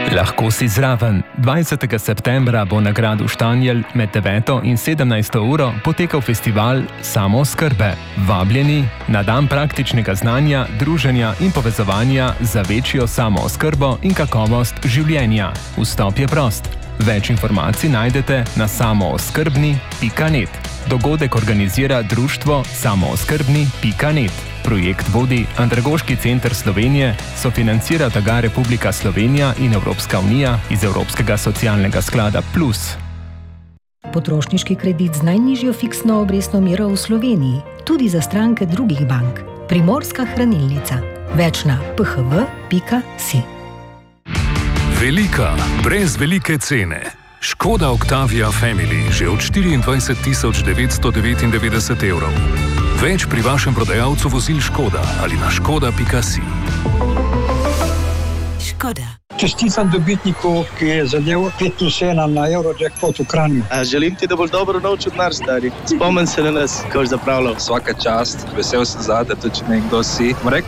Lahko si zraven. 20. septembra bo na gradu Štanjel med 9. in 17. uro potekal festival Samooskrbe. Vabljeni na dan praktičnega znanja, druženja in povezovanja za večjo samooskrbo in kakovost življenja. Vstop je prost. Več informacij najdete na samooskrbni.net. Dogodek organizira društvo samooskrbni.net. Projekt vodi Andragoški center Slovenije, sofinancirata ga Republika Slovenija in Evropska unija iz Evropskega socialnega sklada Plus. Potrošniški kredit z najnižjo fiksno obrestno mero v Sloveniji, tudi za stranke drugih bank. Primorska hranilnica. Več na phv.si. Velika, brez velike cene. Škoda Octavia Family že od 24.999 evrov. Več pri vašem prodajalcu vozil Škoda ali na škoda.si. Škoda. Čestitam dobitniku, ki je zadev 5+1 na Eurojackpot v Kranju. Želim ti, da boš dobro naučil denar, stari. Spomni se na nas, ko si zapravljal. Svaka čast, vesel sem zate, tudi če nekdo si.